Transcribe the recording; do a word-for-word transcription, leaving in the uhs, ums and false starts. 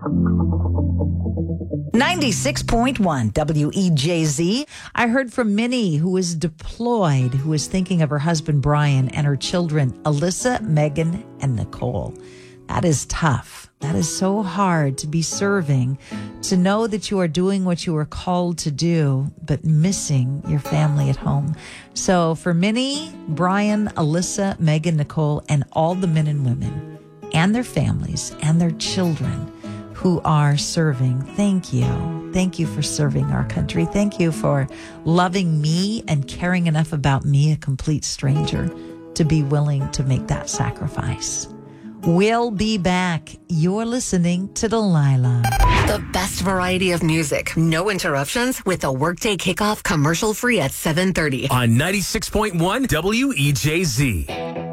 ninety-six point one W E J Z. I heard from Minnie, who is deployed, who is thinking of her husband, Brian, and her children, Alyssa, Megan, and Nicole. That is tough. That is so hard to be serving, to know that you are doing what you are called to do, but missing your family at home. So for Minnie, Brian, Alyssa, Megan, Nicole, and all the men and women and their families and their children who are serving, thank you. Thank you for serving our country. Thank you for loving me and caring enough about me, a complete stranger, to be willing to make that sacrifice. We'll be back. You're listening to Delilah. The best variety of music. No interruptions with a Workday Kickoff commercial free at seven thirty. On ninety-six point one W E J Z.